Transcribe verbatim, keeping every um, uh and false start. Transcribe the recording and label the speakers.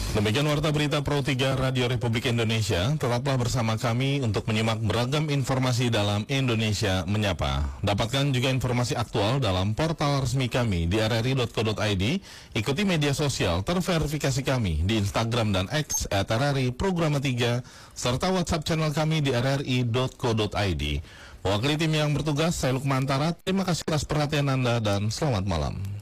Speaker 1: Demikian warta berita Pro tiga Radio Republik Indonesia. Tetaplah bersama kami untuk menyimak beragam informasi dalam Indonesia Menyapa. Dapatkan juga informasi aktual dalam portal resmi kami di r r i dot co dot i d. Ikuti media sosial terverifikasi kami di Instagram dan X at r r i programa tiga, serta WhatsApp channel kami di r r i dot co dot i d. Mewakili tim yang bertugas, saya Lukman Tara. Terima kasih atas perhatian Anda dan selamat malam.